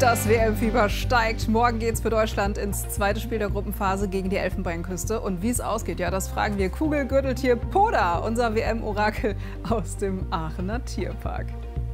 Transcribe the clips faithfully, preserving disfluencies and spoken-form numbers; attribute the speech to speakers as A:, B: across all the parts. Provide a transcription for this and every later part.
A: Das W M-Fieber steigt. Morgen geht es für Deutschland ins zweite Spiel der Gruppenphase gegen die Elfenbeinküste. Und wie es ausgeht, ja, das fragen wir Kugelgürteltier Poda, unser W M-Orakel aus dem Aachener Tierpark.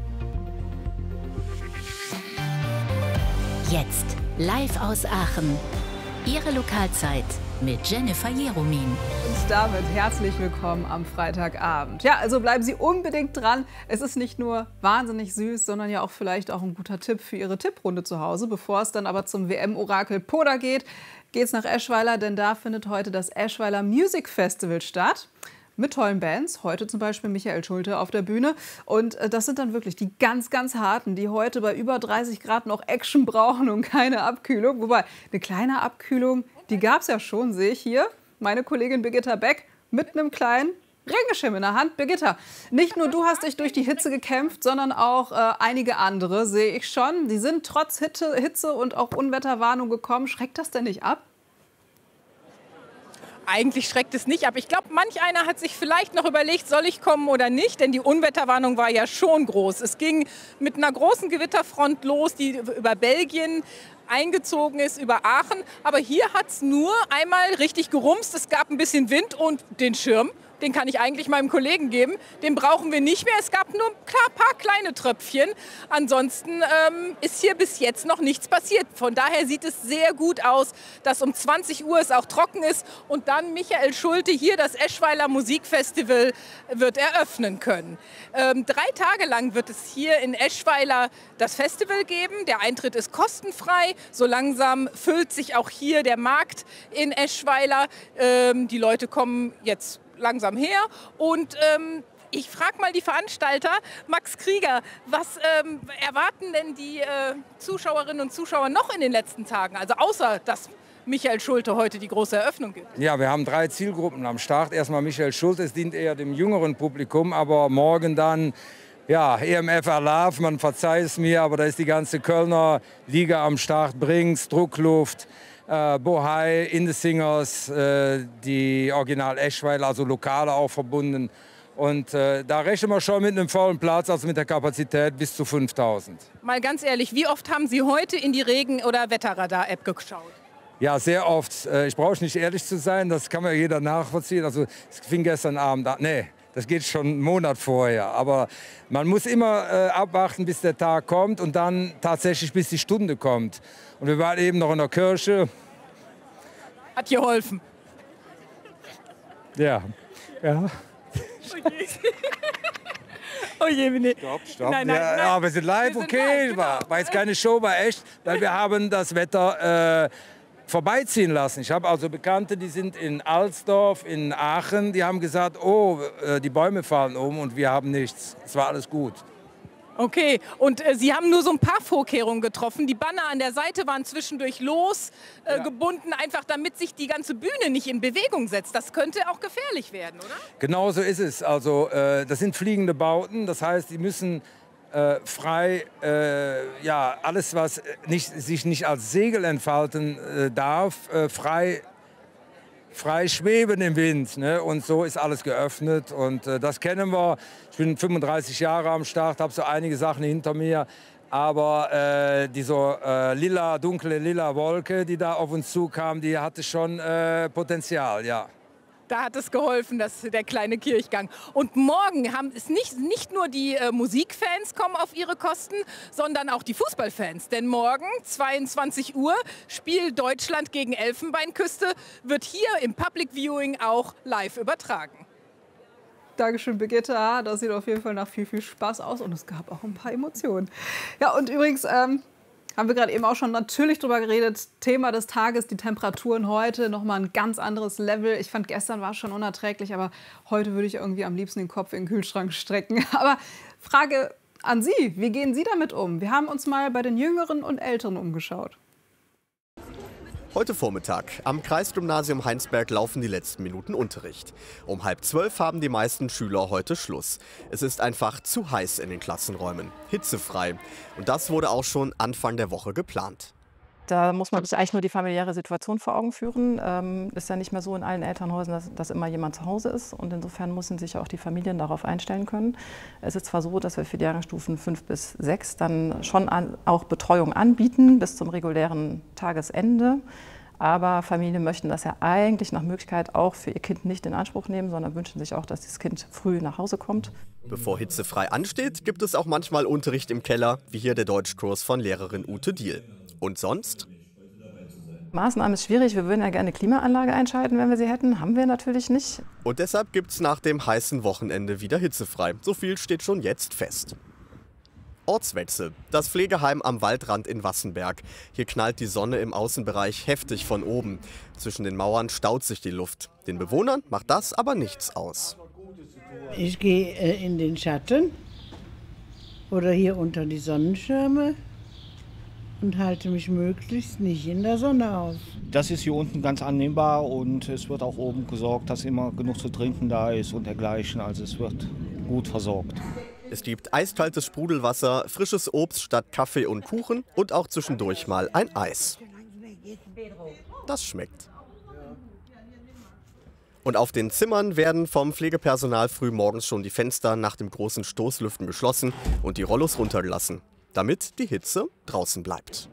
B: Jetzt live aus Aachen. Ihre Lokalzeit mit Jennifer Jeromin.
A: Und damit herzlich willkommen am Freitagabend. Ja, also bleiben Sie unbedingt dran. Es ist nicht nur wahnsinnig süß, sondern ja auch vielleicht auch ein guter Tipp für Ihre Tipprunde zu Hause. Bevor es dann aber zum W M-Orakel Poda geht, geht's nach Eschweiler, denn da findet heute das Eschweiler Music Festival statt. Mit tollen Bands, heute zum Beispiel Michael Schulte auf der Bühne. Und das sind dann wirklich die ganz, ganz harten, die heute bei über dreißig Grad noch Action brauchen und keine Abkühlung. Wobei, eine kleine Abkühlung, die gab es ja schon, sehe ich hier. Meine Kollegin Birgitta Beck mit einem kleinen Regenschirm in der Hand. Birgitta, nicht nur du hast dich durch die Hitze gekämpft, sondern auch äh, einige andere, sehe ich schon. Die sind trotz Hitze, Hitze und auch Unwetterwarnung gekommen. Schreckt das denn nicht ab?
C: Eigentlich schreckt es nicht ab. Ich glaube, manch einer hat sich vielleicht noch überlegt, soll ich kommen oder nicht, denn die Unwetterwarnung war ja schon groß. Es ging mit einer großen Gewitterfront los, die über Belgien eingezogen ist, über Aachen. Aber hier hat es nur einmal richtig gerumst. Es gab ein bisschen Wind und den Schirm. Den kann ich eigentlich meinem Kollegen geben. Den brauchen wir nicht mehr. Es gab nur ein paar kleine Tröpfchen. Ansonsten ähm, ist hier bis jetzt noch nichts passiert. Von daher sieht es sehr gut aus, dass um zwanzig Uhr es auch trocken ist und dann Michael Schulte hier das Eschweiler Musikfestival wird eröffnen können. Ähm, drei Tage lang wird es hier in Eschweiler das Festival geben. Der Eintritt ist kostenfrei. So langsam füllt sich auch hier der Markt in Eschweiler. Ähm, die Leute kommen jetzt langsam her und ähm, ich frage mal die Veranstalter, Max Krieger, was ähm, erwarten denn die äh, Zuschauerinnen und Zuschauer noch in den letzten Tagen, also außer dass Michael Schulte heute die große Eröffnung gibt?
D: Ja, wir haben drei Zielgruppen am Start. Erstmal Michael Schulte, es dient eher dem jüngeren Publikum, aber morgen dann ja, E M F Alarv, man verzeiht es mir, aber da ist die ganze Kölner Liga am Start, Brinks, Druckluft, Äh, Bohai, In the Singers, äh, die Original Eschweiler, also Lokale auch verbunden. Und äh, da rechnen wir schon mit einem vollen Platz, also mit der Kapazität bis zu fünftausend.
C: Mal ganz ehrlich, wie oft haben Sie heute in die Regen- oder Wetterradar-App geschaut?
D: Ja, sehr oft. Äh, ich brauche nicht ehrlich zu sein, das kann mir jeder nachvollziehen. Also es fing gestern Abend an. Nee, das geht schon einen Monat vorher. Aber man muss immer äh, abwarten, bis der Tag kommt und dann tatsächlich, bis die Stunde kommt. Und wir waren eben noch in der Kirche.
C: Hat geholfen.
D: Ja. Ja.
C: Oh je. Oh je, nee.
D: Stopp, stopp.
C: Nein, nein,
D: ja,
C: nein.
D: ja, wir sind live,
C: Wir sind
D: okay.
C: live,
D: war,
C: genau.
D: war jetzt keine Show, war echt, weil wir haben das Wetter äh, vorbeiziehen lassen. Ich habe also Bekannte, die sind in Alsdorf, in Aachen, die haben gesagt, oh, äh, die Bäume fallen um und wir haben nichts. Es war alles gut.
C: Okay, und äh, Sie haben nur so ein paar Vorkehrungen getroffen. Die Banner an der Seite waren zwischendurch losgebunden, äh, ja. Einfach damit sich die ganze Bühne nicht in Bewegung setzt. Das könnte auch gefährlich werden, oder?
D: Genau so ist es. Also äh, das sind fliegende Bauten, das heißt, die müssen äh, frei, äh, ja, alles was nicht, sich nicht als Segel entfalten äh, darf, äh, frei frei schweben im Wind, ne? Und so ist alles geöffnet und äh, das kennen wir. Ich bin fünfunddreißig Jahre am Start, habe so einige Sachen hinter mir, aber äh, diese äh, lila, dunkle lila Wolke, die da auf uns zukam, die hatte schon äh, Potenzial, ja.
C: Da hat es geholfen, dass der kleine Kirchgang. Und morgen haben es nicht, nicht nur die äh, Musikfans kommen auf ihre Kosten, sondern auch die Fußballfans. Denn morgen, zweiundzwanzig Uhr, spielt Deutschland gegen Elfenbeinküste, wird hier im Public Viewing auch live übertragen.
A: Dankeschön, Birgitta. Das sieht auf jeden Fall nach viel, viel Spaß aus und es gab auch ein paar Emotionen. Ja, und übrigens ähm, haben wir gerade eben auch schon natürlich drüber geredet. Thema des Tages, die Temperaturen heute, nochmal ein ganz anderes Level. Ich fand, gestern war es schon unerträglich, aber heute würde ich irgendwie am liebsten den Kopf in den Kühlschrank strecken. Aber Frage an Sie, wie gehen Sie damit um? Wir haben uns mal bei den Jüngeren und Älteren umgeschaut.
E: Heute Vormittag. Am Kreisgymnasium Heinsberg laufen die letzten Minuten Unterricht. Um halb zwölf haben die meisten Schüler heute Schluss. Es ist einfach zu heiß in den Klassenräumen. Hitzefrei. Und das wurde auch schon Anfang der Woche geplant.
F: Da muss man sich eigentlich nur die familiäre Situation vor Augen führen. Ähm, ist ja nicht mehr so in allen Elternhäusern, dass, dass immer jemand zu Hause ist. Und insofern müssen sich auch die Familien darauf einstellen können. Es ist zwar so, dass wir für die Jahrgangsstufen fünf bis sechs dann schon an, auch Betreuung anbieten bis zum regulären Tagesende. Aber Familien möchten das ja eigentlich nach Möglichkeit auch für ihr Kind nicht in Anspruch nehmen, sondern wünschen sich auch, dass das Kind früh nach Hause kommt.
E: Bevor hitzefrei ansteht, gibt es auch manchmal Unterricht im Keller, wie hier der Deutschkurs von Lehrerin Ute Diehl. Und sonst?
F: Maßnahmen ist schwierig. Wir würden ja gerne eine Klimaanlage einschalten, wenn wir sie hätten. Haben wir natürlich nicht.
E: Und deshalb gibt es nach dem heißen Wochenende wieder hitzefrei. So viel steht schon jetzt fest. Ortswechsel. Das Pflegeheim am Waldrand in Wassenberg. Hier knallt die Sonne im Außenbereich heftig von oben. Zwischen den Mauern staut sich die Luft. Den Bewohnern macht das aber nichts aus.
G: Ich gehe äh, in den Schatten oder hier unter die Sonnenschirme und halte mich möglichst nicht in der Sonne auf.
H: Das ist hier unten ganz annehmbar und es wird auch oben gesorgt, dass immer genug zu trinken da ist und dergleichen. Also es wird gut versorgt.
E: Es gibt eiskaltes Sprudelwasser, frisches Obst statt Kaffee und Kuchen und auch zwischendurch mal ein Eis. Das schmeckt. Und auf den Zimmern werden vom Pflegepersonal früh morgens schon die Fenster nach dem großen Stoßlüften geschlossen und die Rollos runtergelassen, damit die Hitze draußen bleibt.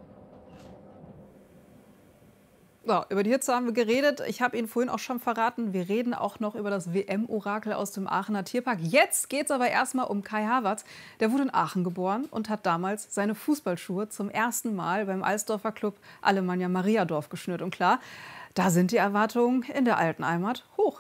A: So, über die Hitze haben wir geredet. Ich habe Ihnen vorhin auch schon verraten, wir reden auch noch über das W M-Orakel aus dem Aachener Tierpark. Jetzt geht es aber erstmal um Kai Havertz. Der wurde in Aachen geboren und hat damals seine Fußballschuhe zum ersten Mal beim Eisdorfer Club Alemannia Mariadorf geschnürt. Und klar, da sind die Erwartungen in der alten Heimat hoch.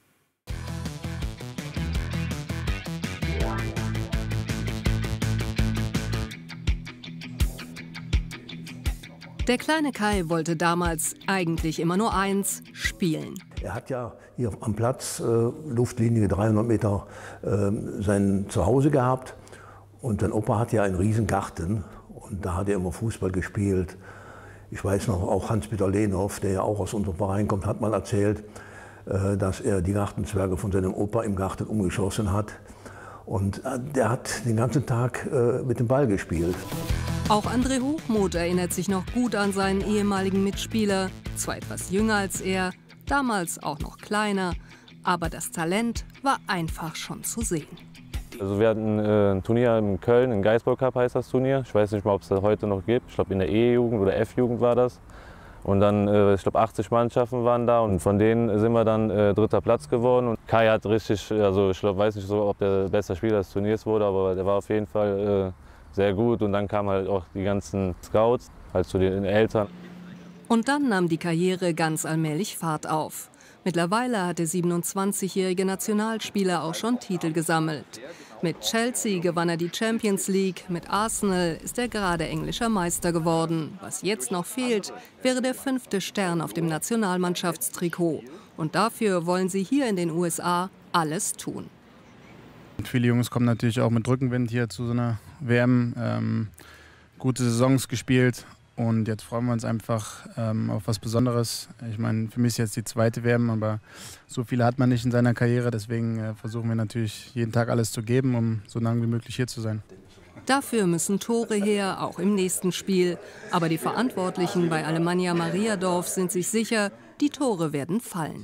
I: Der kleine Kai wollte damals eigentlich immer nur eins: spielen.
J: Er hat ja hier am Platz, äh, Luftlinie dreihundert Meter, äh, sein Zuhause gehabt. Und sein Opa hat ja einen riesen Garten und da hat er immer Fußball gespielt. Ich weiß noch, auch Hans-Peter Lehnhoff, der ja auch aus unserem Verein kommt, hat mal erzählt, äh, dass er die Gartenzwerge von seinem Opa im Garten umgeschossen hat. Und äh, der hat den ganzen Tag äh, mit dem Ball gespielt.
I: Auch André Hochmuth erinnert sich noch gut an seinen ehemaligen Mitspieler, zwar etwas jünger als er, damals auch noch kleiner, aber das Talent war einfach schon zu sehen.
K: Also wir hatten äh, ein Turnier in Köln, ein Geisbock Cup heißt das Turnier. Ich weiß nicht mal, ob es das heute noch gibt. Ich glaube in der E-Jugend oder F-Jugend war das. Und dann, äh, ich glaube achtzig Mannschaften waren da und von denen sind wir dann äh, dritter Platz geworden. Und Kai hat richtig, also ich glaub, weiß nicht so, ob der beste Spieler des Turniers wurde, aber der war auf jeden Fall äh, sehr gut. Und dann kamen halt auch die ganzen Scouts, halt zu den Eltern.
I: Und dann nahm die Karriere ganz allmählich Fahrt auf. Mittlerweile hat der siebenundzwanzigjährige Nationalspieler auch schon Titel gesammelt. Mit Chelsea gewann er die Champions League, mit Arsenal ist er gerade englischer Meister geworden. Was jetzt noch fehlt, wäre der fünfte Stern auf dem Nationalmannschaftstrikot. Und dafür wollen sie hier in den U S A alles tun.
L: Und viele Jungs kommen natürlich auch mit Rückenwind hier zu so einer W M. Ähm, gute Saisons gespielt. Und jetzt freuen wir uns einfach ähm, auf was Besonderes. Ich meine, für mich ist jetzt die zweite W M, aber so viele hat man nicht in seiner Karriere. Deswegen äh, versuchen wir natürlich jeden Tag alles zu geben, um so lange wie möglich hier zu sein.
I: Dafür müssen Tore her, auch im nächsten Spiel. Aber die Verantwortlichen bei Alemannia Mariadorf sind sich sicher, die Tore werden fallen.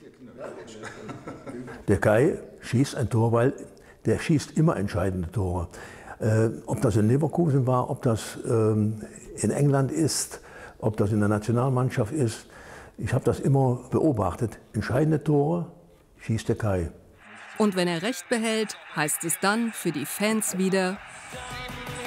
J: Der Kai schießt ein Tor, weil der schießt immer entscheidende Tore. Äh, ob das in Leverkusen war, ob das ähm, in England ist, ob das in der Nationalmannschaft ist. Ich habe das immer beobachtet. Entscheidende Tore schießt der Kai.
I: Und wenn er recht behält, heißt es dann für die Fans wieder: